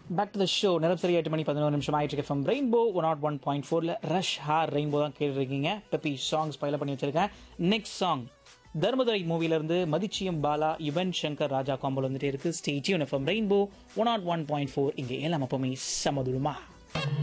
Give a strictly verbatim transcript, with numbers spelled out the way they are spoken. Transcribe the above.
Back to the show. நேரம் சரி எட்டு மணி பதினோரு நிமிஷம் ஆயிட்டு இருக்கு. From rainbow one not one point ஃபோரில் ரஷ் ஹார் ரெயின்போ தான் கேட்டுருக்கீங்க. பெப்பி சாங்ஸ் பயில பண்ணி வச்சிருக்கேன். நெக்ஸ்ட் சாங் தர்மதுரை மூவிலேருந்து மதிச்சியம் பாலா யுவன் சங்கர் ராஜா காம்போல் வந்துட்டே இருக்கு. Stay tune. From rainbow one not one point four இங்கே எல்லாம் அப்பவுமே சமதுருமா.